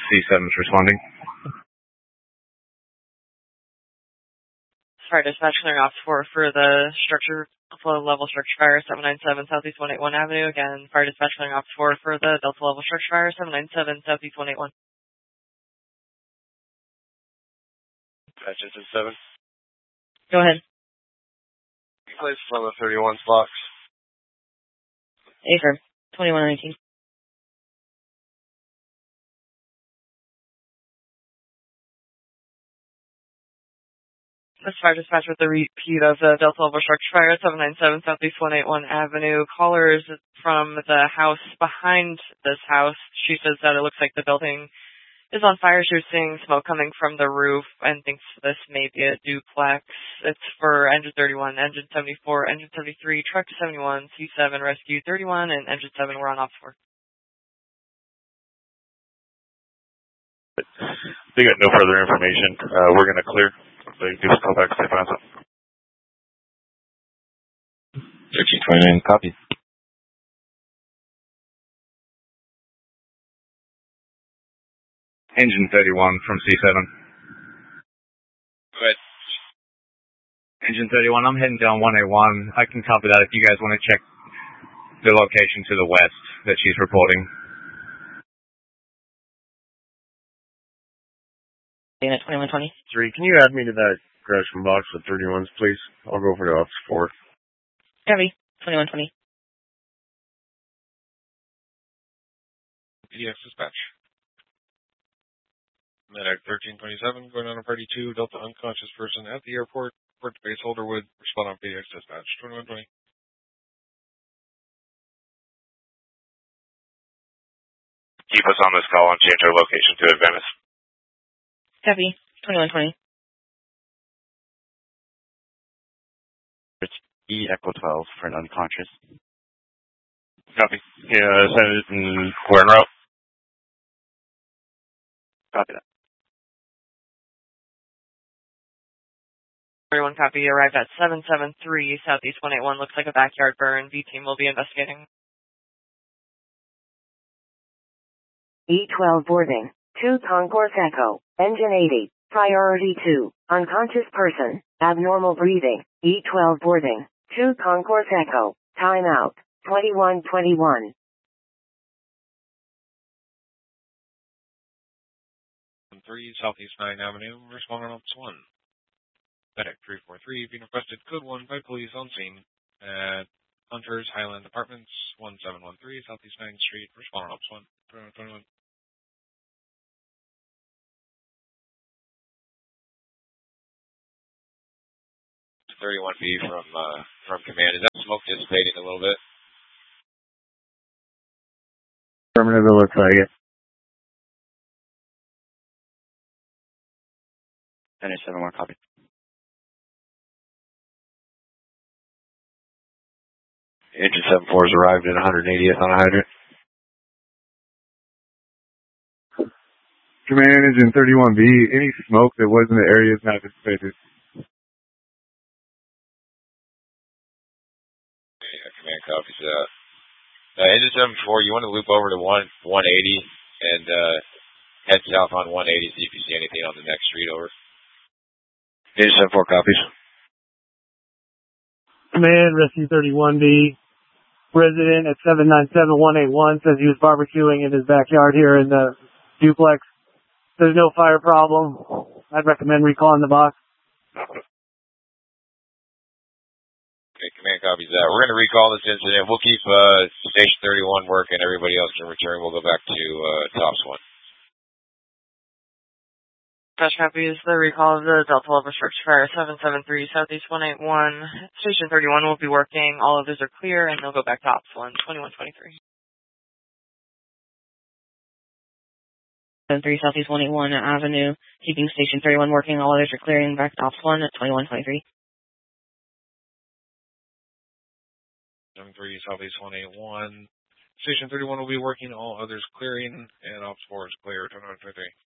C7's responding. Fire dispatch clearing off for the structure, flow level structure fire, 797 Southeast 181 Avenue. Again, fire dispatch clearing off for the Delta level structure fire, 797 Southeast 181. Dispatch engine 7. Go ahead. Place from the 31 box. Affirm, 2119. This fire dispatch with the repeat of the Delta level structure fire, 797 Southeast 181 Avenue. Caller is from the house behind this house. She says that it looks like the building is on fire. She's seeing smoke coming from the roof and thinks this may be a duplex. It's for engine 31, engine 74, engine 73, truck 71, C7, rescue 31, and engine 7 we're on ops for. They got no further information. We're going to clear. So you just call back if they find something. 1329, copy. Engine 31 from C7. Go ahead. Engine 31, I'm heading down 181. I can copy that if you guys want to check the location to the west that she's reporting. Unit 2120. 3, can you add me to that crash from box with 31s, please? I'll go for the ops 4. Heavy, 2120. PDX dispatch. Medic 1327, going on a party 2, Delta unconscious person at the airport. Port base Holderwood, respond on PDX dispatch, 2120. Keep us on this call and change our location to Venice. Heavy, 2120. It's E Echo 12 for an unconscious. Copy. Yeah, send it in we're en route. Copy that. 31 copy, arrived at 773 Southeast 181. Looks like a backyard burn. V team will be investigating. E12 boarding. 2 Concourse Echo. Engine 80. Priority 2. Unconscious person. Abnormal breathing. E12 boarding. 2 Concourse Echo. Timeout. 2121. 3 Southeast 9 Avenue, respond on ops 1. Medic 343, being requested code 1 by police on scene at Hunters Highland Apartments, 1713 Southeast 9th Street, respond on ops 1. 2121. 31 feet from command. Is that smoke dissipating a little bit? Affirmative, it looks like it. Finish 7 more copy. Engine 74 has arrived at 180th on a hydrant. Command Engine 31B, any smoke that was in the area is not dissipated. Yeah, command copies that. Engine 74, you want to loop over to 180 and head south on 180, see if you see anything on the next street over. Engine 74 copies. Command, Rescue 31B. Resident at 797-181 says he was barbecuing in his backyard here in the duplex. There's no fire problem. I'd recommend recalling the box. Okay, command copies that. We're going to recall this incident. We'll keep Station 31 working. Everybody else can return. We'll go back to Tops 1. Fresh copy is the recall of the Delta level structure fire, 773 Southeast 181. Station 31 will be working. All others are clear, and they'll go back to Ops 1, 2123. 73 Southeast 181 Avenue, keeping Station 31 working. All others are clearing back to Ops 1 at 2123. 73 Southeast 181. Station 31 will be working. All others clearing, and Ops 4 is clear, 2123.